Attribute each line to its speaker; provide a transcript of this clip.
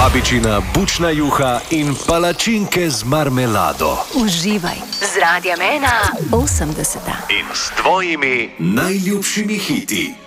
Speaker 1: Babičina bučna juha in palačinke z marmelado.
Speaker 2: Uživaj z Radiem 1 80.
Speaker 1: In s tvojimi najljubšimi hiti.